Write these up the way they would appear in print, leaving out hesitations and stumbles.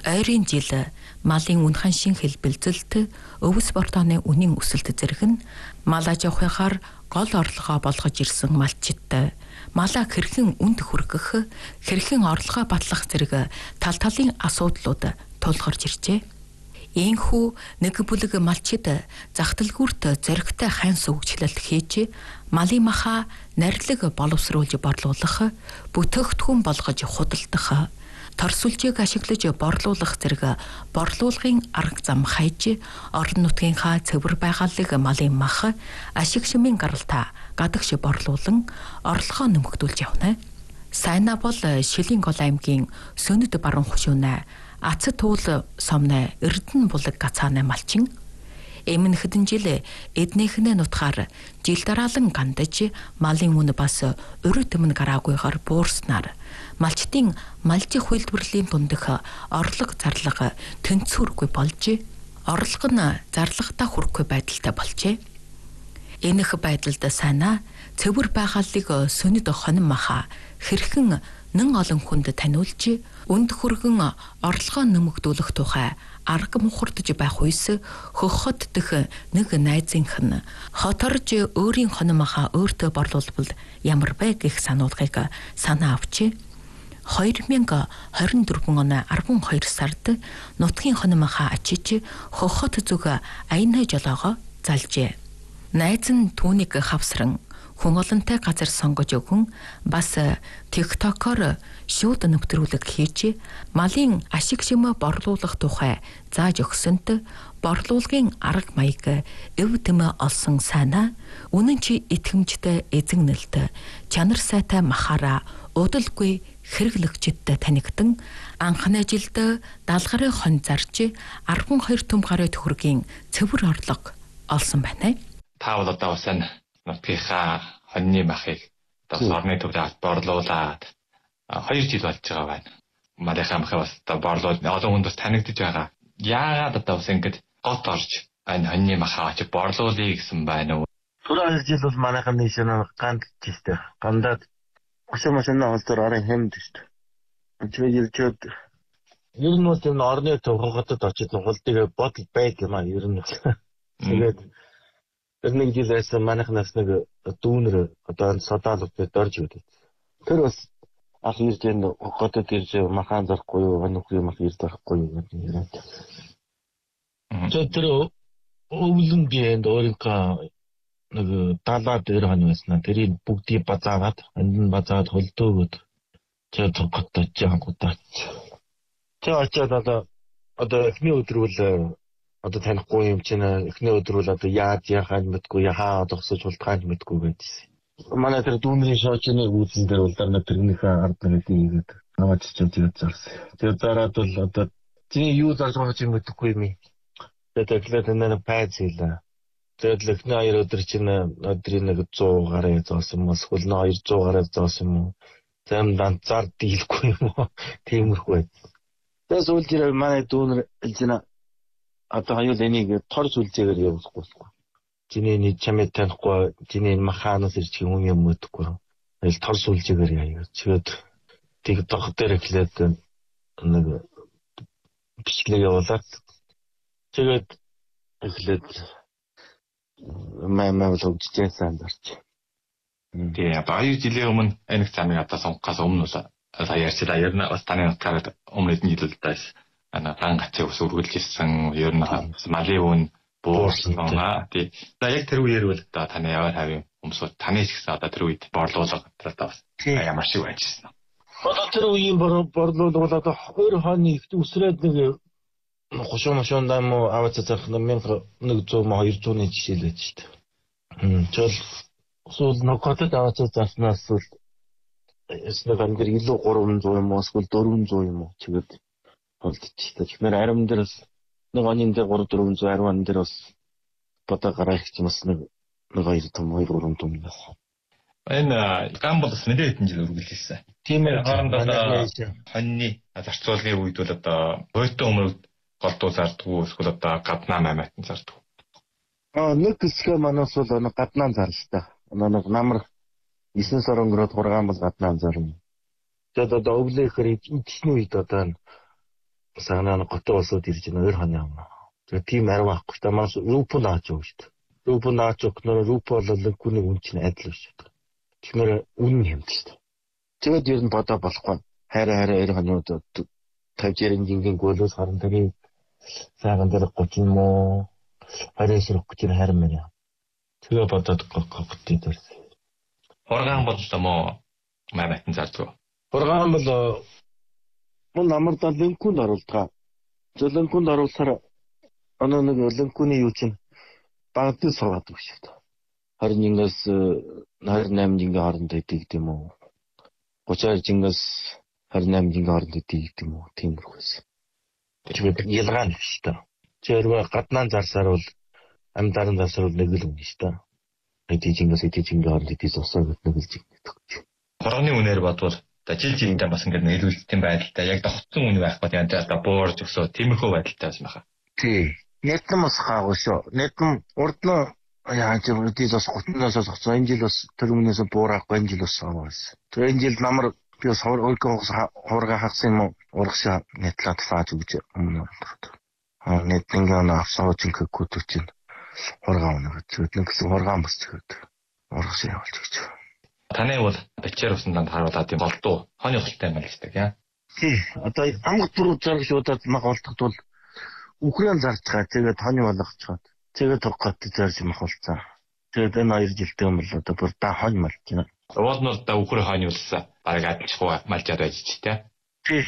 Ойрын жил малын үнхэн шин хэлбэлзэлт өвс бортооны үнийн өсөлт зэрэг нь мал аж ахуйгаар гол орлогоо болгож ирсэн малчид малаа хэрхэн үнд хүргэх, хэрхэн орлогоо батлах зэрэг тал талын асуудлууд тулгарч иржээ. Ийхүү нэг бүлэг малчид зах дэлгүүрт зоригтой хайн сүгчлэлт хийж малын маха нарилэг боловсруулж борлуулах, бүтээгдэхүүн болгож худалдах, торсулжийг ашиглаж борлуулах зэрэг борлуулгын арга зам хайж орон нутгийнхаа цэвэр байгалыг малын мах ашиг шимийн гаралтай гадагш борлуулан орлогоо нэмэгдүүлж явна. Сайна бол Шилийн гол аймгийн Сөнөд баруун хушуунай Ацад туул сомны Эрдэнэ булаг гацааны малчин эмэн хэдэн жил эднийхнээ нутгаар жил дараалан гандаж малын үн бас өрөө төмн гараагүйгээр буурснаар малчдын малжих үйлдвэрлэлийн дундх орлого зарлага тэнцвэргүй болж орлого нь зарлагтаа хүрэхгүй байдалтай болжээ. Энэх байдалд сайна цэвэр байгаалыг Сөнөд хонин маха хэрхэн нэн олон хүнд таниулж үнд хүргэн орлогоо нэмэгдүүлэх тухай арга мухардж байх үес хөхөт дэх нэг найзынх нь хоторж өөрийн хонин маха өөртөө борлуулбал ямар бэ гэх сануулгыг санаа авчээ. 2024 оны 12 сард нутгийн хонин маха ачиж хөхөт зүг аяны жолоогоо залжээ. Найз нь түүнийг хавсран хүн олонтой газар сонгож өгөн бас TikTok-оор шууд нэвтрүүлэг хийж малын ашиг шимээ борлуулах тухай зааж өгсөнд борлуулгын арга маяг өв тэмээ олсон сайна үнэн чи итгэмжтэй эзэгнэлт чанар сайтай махаараа удалгүй хэрэглэгчдэд танигдан анхны жилд даалгарын хон зарж 12 төм гаруй төгрөгийн цэвэр орлого олсон байна. Та бол одоо усан нутгийнхаа хоньны махыг орны төвд борлуулад 2 жил болж байгаа байна. Малынхаа махыг бас борлуулад олон хүнд бас танигдж байгаа. Яагаад одоо бас ингэж гот орж энэ хоньны махаа очиж борлуулъя гэсэн байна уу? Түрүү 2 жил бол манайхан нээшээ гандж штэ. Гандаад машина олдоор арын хэмд штэ. Очиж ирчээд ер нь бол энэ орны төвхөд очиж нугалдыг бодол байг юм аа ер нь. Тэгээд нэг жилээс манайхнаас нэг дүүнэр одоо садаалуудад орж идэв. Тэр бас ах ирж энэ хотод ирж махан зарахгүй юу, нөхрийн мах ирж байхгүй юу гэдэг яриад. Тэр өвлөн би энд өөрийнхөө нэг далаад дээр ханьваснаа тэрийг бүгдийг базаагаад энд нь базаад холдоогод тэр тогтож жаангуудаа. Тэр очиад одоо эхний өдөр бол одоо танихгүй юм чинь эхний өдөр бол одоо яаж яхаа мэдгүй яхаа одогсож хултгааж мэдгүй байдсэн. Манай тэр дүүнрийн шоочны үүдэн дээр бол дараа тэрнийхээ ард нэг ийгээд аваад чичээд зарсан. Тэр зараад бол одоо чиний юу зарж байгаа юм мэдгүй юм. Тэгээд нэг пайц хийлээ. Тэгээд эхний 2 өдөр чинь өдрийн нэг 100 гараа зоосон юм. Эсвэл 200 гараа зоосон юм. Тэм данцаар дийлэхгүй юм уу? Тиймэрхүү байд. Тэгээд сүүлдээ манай дүүнэр элжина одоо аюул энийг тор сүлжээгээр явуулахгүй. Чиний чамд танихгүй, чиний махаанаас ирж хүн юм мэдгүй. Ил тор сүлжээгээр яа. Тэгээд тийг дох дээр эхлээд нэг бичлэг явуулаад тэгээд эхлээд маа болгож сандарч. Тэгээ 2 жилийн өмнө энэ замыг одоо сонгохоос өмнө бол ярьчлаа. Ер нь бас таны утгаараа өмнө эдний жилдээс дан гацыг ус үргэлж ирсэн ер нь малын үн буурсан аа тий. За яг тэр үеэр бол одоо таны яваа хавийн өмсөд таны ч гэсэн одоо тэр үед борлуулга одоо бас ямар шиг байжсэн. Одоо тэр үеийн борлуулга бол одоо 2 хооны ихт үсрээд нэг хошоон дам аваад цацах 1100-200-ны жишээ л байж шүү дээ. Чөл сул нөхөдөд аваад цацснаас бол эсвэл амдэр илүү 300 юм уу эсвэл 400 юм уу чигэд болдчих. Тэгэхээр ариун дээр бас нэг онын дээр 300-400 ариун дээр бас бодоо гараа их ч бас нэг 2 том 2-3 том байна. Энэ гамбол бас нэлээд хэдэн жил үргэлжилсэн. Тийм ээ хоорондоо хоньны зарцуулгын үед бол одоо бойтон өмөрөд голдуу зардггүй эсвэл одоо гаднаа мамаатан зардггүй. Нэг хэсэг манаас бол гаднаа зарлаа та. Нэг намар 9 сар өнгөрөөд 6 бол гаднаа зарна. Тэгээд одоо өвлөөхөр идсний үед одоо Санаа готоо улсууд ирж байна 2 хоног юм. Тэгээ тийм арга байхгүй та маань рупо наач шүү дээ. Рупо наач өгнөр рупо бол лэнкүний үн чинь адил шүү дээ. Тэгэхээр үн хэмт шүү дээ. Тэгээд ер нь бодоо болохгүй. Хараа 2 хоног 50 жингийн гөлөөс харан тэрийг сайхан дээр 30 муу 20 сарх гэж харин мэнэ. Тэгээ бодоод гогдтий дээр. Хургаан бодлоо мо мамайтан зардаг. Хургаан бол мөн намардаа лэнкүнд оруулдаг. Лэнкүнд оруулахаар нэг лэнкүний юу чинь багтд суугаад өгч шүү дээ. 21-ээс 28 жингийн хооронд идэг гэдэм үү. 32 жингээс 28 жингийн хооронд идэг гэдэм үү. Тиймэрхүү байсан. Тэгээд ялгаа нь шүү дээ. Чирвэ гаднаа зарсаар бол амьдаран зарсаар бол нэг л үнэ шүү дээ. Эдийн жингээс эдийн жингийн хооронд идэг зусаа гэдэг нэг л жиг гэдэг. Хурганы үнээр бодвол жил жилдээ бас ингээд нийлүүлэлтийн байдалтай яг тогтсон үн байхгүй тийм одоо буурж өсөө тиймэрхүү байдалтай байсан байхаа. Тий. Нэтэн бас хаагүй шүү. Нэтэн урд нь яа ч үдээс бас 30-наас зогсоо энэ жил бас тэр өмнөөс буурахгүй энэ жил бас байгаа байсан. Тэр энэ жил намар би бас хурга хагсан юм урагшаа нэтлээд фааж өгч өмнө. Нэтэнгийн авсаач ингээгүй чинь хурга өнөг зүйд нэг гэсэн хургаан бас зүйд урагшаа явуулж гэж. Таны бол бичээр усан данд харуулаад юм болтуу хооны хөлтэй юм л гэдэг яа. Тий. Одоо амгт бүрүү зарах шуудаад мах болтогд бол Украин зарж байгаа. Тэгээд хооны болгож чад. Тэгээд тоггот зарж мах болцсон. Тэгээд энэ 2 жилтэй юм бол одоо бүр та хонь малж байна. Уул нь одоо Украин хооны улсаа бараг адилжих малжаад байж ч тий. Тий.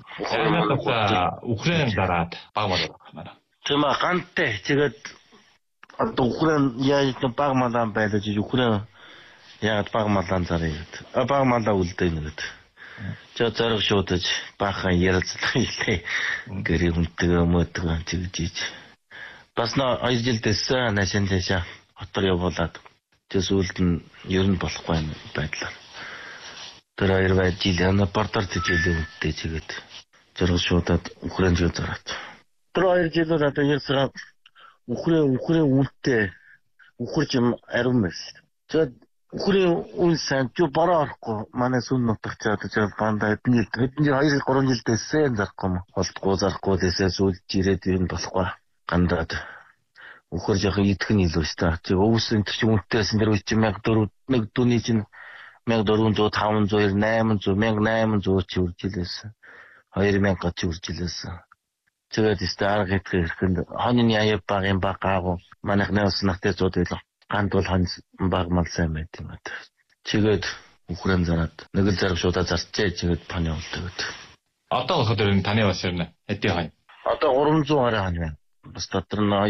Украин дараад баг мал болох юм аа. Тийм аа гантай. Тэгээд одоо Украин яаж баг малан байлж Украин яг баг малан зарыг. Баг малаа үлдээн гэдэг. За зарах шуудаж баахан ярилцлаа хэлээ. Гэрээ хүнтэйгээ мөдөг чигжиж. Бас 2 жил дэссэн нашин дэшаа хотор явуулаад төсөөлд нь ер нь болохгүй байдлаар. Тэр 2 бай жил бордор төжөлөө үнтэй чигээд зарах шуудаад Украин жиг зараад. Тэр 2 жилээр одоо ярьсгаа Украин үнтэй Украин юм ариун байсан. Тэгээд Украин үн сан ч бороо орохгүй манай сүн нутагч одоо жаа банда хэдэн жил 2 3 жил дэссэн зарахгүй болтгоо зарахгүй дэсээ сүлж ирээд юм болохгүй гандаад Ухар жоохон идэхэн илүү шүү дээ. Тэг өвсөн тэр чинь үнэтэйсэн дэр үе чинь 1400 нэг дүүний чинь 1400 500 800 1800 ч үржилээсэн. 2000 ч үржилээсэн. Тэгээд өстө арга итгэх хэрэгэнд хоньны аяа багын баг гаагу манайхны ус нахтай зууд байлаа. Ганд бол хонь баг мал сайн байт юм аа. Тэгээд Украин зараад нэг л зарах шуудаа зарчээ тэгээд паны болдог. Одоо болохоор таны бас юм хэдий хонь. Одоо 300 гаруй хонь байна. Бас дотор нь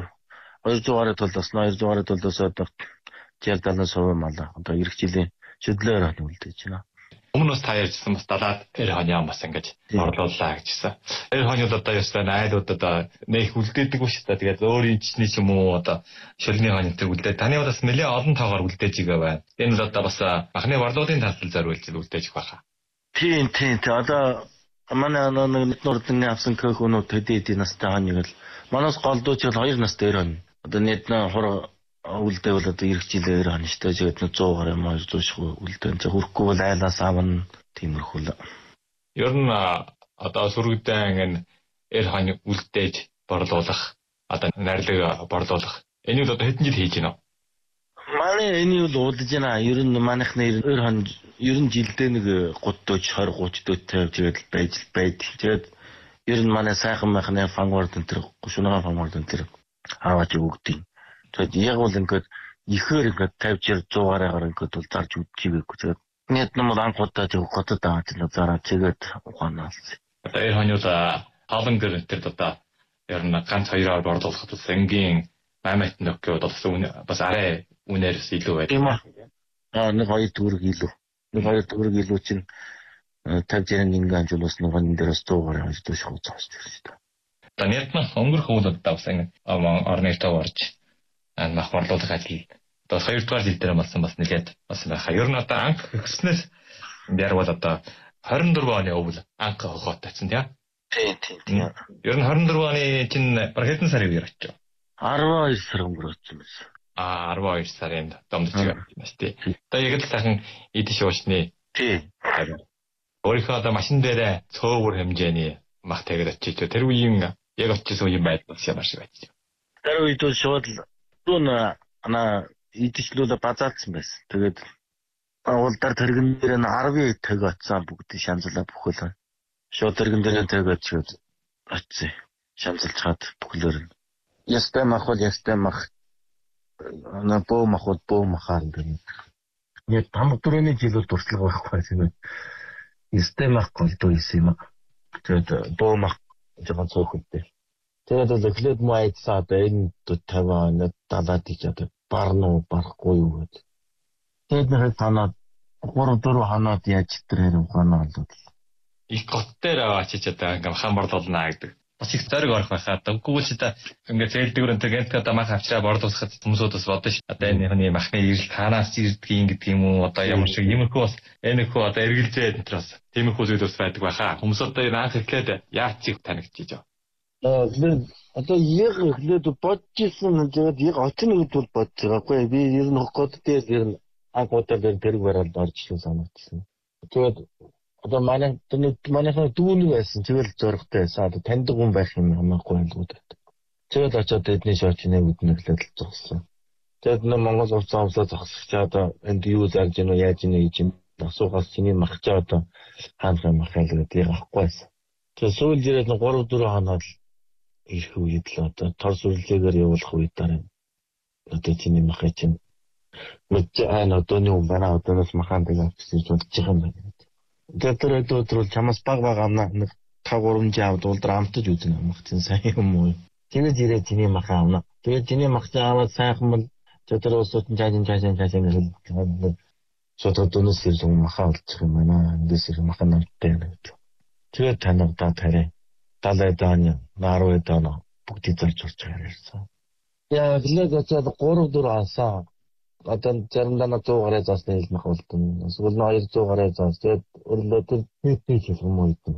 200 гаруй толдос 200 гаруй толдос одоо жирдална суваа мала. Одоо эх жилийн шүдлээр хонь үлдээж байна. Өмнө бас та ярьжсэн бас 70 хонь яам бас ингэж орлууллаа гэжсэн. 90 хоньуд одоо ёстой айлуудад нэх үлдээдэг биш та. Тэгээд өөр инчний ч юм уу одоо шөлний хоньтой үлдээ. Таны бас нэлээд олон тоогоор үлдээж байгаа байна. Энэ л одоо бас махны варлуудын тасал зориулж үлдээж байгаа. Тийм. Одоо манай нэг нурдны авсан көхөнүүд тэдэд настай хоньг л манаас голдууч 2 настай 2 хонь. Одоо нийт хор үлдээвэл одоо эх жилээр хонь штэ. Тэгээд 100 гаруй 200 шиг үлдээн. Хөрөхгүй бол айлаас авна тиймэрхүү л. Ер нь одоо сүргдэн энэ хонь үлдээж борлуулах одоо найрлаг борлуулах энийг одоо хэдэн жил хийж байна вэ? Манай энийг л удаж байна. Ер нь манайхны 2 хонь ер нь жилдээ нэг 30 20 30 дөд тавьж байж. Тэгээд ер нь манай сайхан махны фангвард энэ төр гушуунаага фангвард энэ төр аваач өгдөг. Тэгээд яг бол ингээд ихээр ингээд 50 100 гараагаар ингээд бол зарж үдчихгээгүй. Тэгээд нет нам анхудаа тэг хотод аваад л зараад тэгээд ухаанаас. Одоо энэ хоньуд хаалан гэр тэр одоо ер нь ганц хоёроор борлуулахад бас энгийн 8 нөкөөд бас арай үнээрс илүү байдаг. Тийм аа. Нэг 2 төгрөг илүү. Нэг 2 төгрөг илүү чинь 50 ингээм жуулс нэг энэ дээрээс 100 гаруй хойш дөөш хуцааш шүү дээ. Одоо нет нь өнгөрөх өвлөд давс ингэ орны тав орж мах борлуулах ажил. Одоо 2 дугаар жил дээр болсон бас нэгэд бас байхаа. Ер нь одоо анх өгснээс ярвал одоо 24 оны өвл анх хогоот тавьсан тийм. Ер нь 24 оны чинь баг хэдэн сарын үеэр очив? 12 сар өнгөрөөсөн байсан. 12 сарын домдож байгаа юм шүү дээ. Одоо яг л сайхан идэж уушны. Тийм. Өөрийнхөө одоо машин дээрээ цөөвөр хэмжээний мах тэгээд очиж тэр үеийн яг очижсэн үеийн байдал бас ямар шиг байж. Тэр үед шууд дүүн идэллүүлээ базаалсан байсан. Тэгээд уулдаар тэрэгэн дээр нь 10 тэг очсон бүгд шанзлаа бүхэл. Шууд тэрэгэн дээр тэг очиод очив. Шанзалж хаад бүхлээр. Ястай мах боо махаар гэнэ. Яг там төрөний жилүүд туршлага байхгүй тэгээд ястай мах голдоо исэн юм. Тэгээд боо мах жоохон цөөхөлтэй. Тэгээд эхлээд муу айцсаа энэ 50 талаад ичээд барнуу барахгүй юу гэдэг. Тэгээд нэг танаад 3-4 ханаад яаж тэр ухаанаа олоод их гот дээр очиж одоо ингээм хаан борлуулнаа гэдэг. Бас их зориг орох байхаа. Тэгвэл ч та ингээд зээлдгүүр энэ гэдэг мах авчраа борлуулахад хүмүүсүүд бас бодно ш. Одоо энэ махны ирэл танаас ирдгийг гэдэг юм уу? Одоо ямар шиг иймэрхүү бас энэхүү одоо эргэлзээ энэ бас тиймэрхүү зүйл бас байдаг байхаа. Хүмүүс одоо энэ анх эхлээд яац их танигдчихэж байгаа. Одоо яг эхлээд бодчихсон тэгээд яг очно гэдээ бол бодож байгаагүй. Би ер нь гот дээр ер нь анхудаа дээр тэрэг бараад орчлоо санагдсан. Тэгээд одоо манайхаа дүүнэг байсан. Тэгэл зөрөгтэй байсан. Одоо таньдаг хүн байх юм хамаагүй юм л гэдэг. Тэгээд очиод эдний шооч нэг үднэглээд л зогссон. Тэгээд Монгол улсаа зогсож одоо энд юу зарж гинөө яаж гинэ гэж асуугаас чиний мах чаа одоо хаанхаа махаа л гэдэг авахгүй байсан. Тэгээд сүүл жирээд 3-4 хоноод ирэх үед л одоо тор сүрлэгээр явуулах үед дараа одоо чиний махаа чинь одооний умбана одооноос махаан дээр авчихсан болж байгаа юм байна. Тэгээд өдөр чамаас баг амна 5-3 жаавд улдраа амтаж үзэн амгцэн сайн юм уу. Тэгээд ирээ чиний махаа авна. Тэгээд чиний махаа аваад сайхан бол тэр усууд жаажин гэдэг. Сододоноос ирсэн махаа олчих юм байна. Эндээс ирэх махаа намттай гэдэг. Тэгээд танагдаа тарай. 70 дааны 10 даана бүгдийг зарж орж байгаа юм. Яа гэлээд очиад 3-4 хасаа одоо заримдаа 100 гараа заасны хэл мах болдсон. Эсвэл 200 гараа заас. Тэгээд өрлөө тэр хийх юм уу.